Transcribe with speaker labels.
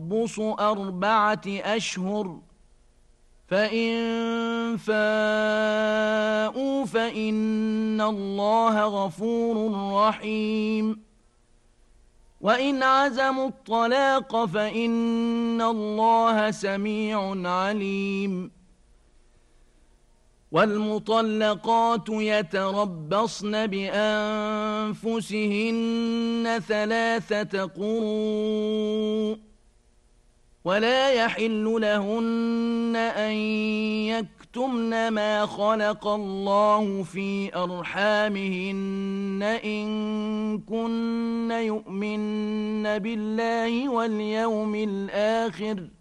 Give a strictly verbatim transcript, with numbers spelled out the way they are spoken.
Speaker 1: تربص أربعة أشهر فإن فاءوا فإن الله غفور رحيم وإن عزموا الطلاق فإن الله سميع عليم والمطلقات يتربصن بأنفسهن ثلاثة قروء ولا يحل لهن أن يكتمن ما خلق الله في أرحامهن إن كن يؤمن بالله واليوم الآخر